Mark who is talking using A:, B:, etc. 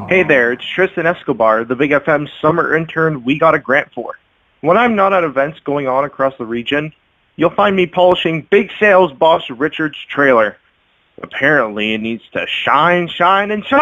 A: Hey there, it's Tristan Escobar, the Big FM summer intern we got a grant for. When I'm not at events going on across the region, you'll find me polishing Big Sales boss Richard's trailer. Apparently it needs to shine, shine, and shine.